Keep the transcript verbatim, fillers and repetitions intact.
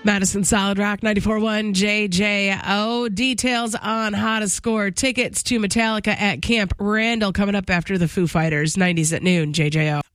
Madison Solid Rock ninety-four point one J J O. Details on how to score tickets to Metallica at Camp Randall coming up after the Foo Fighters. nineties at noon, J J O.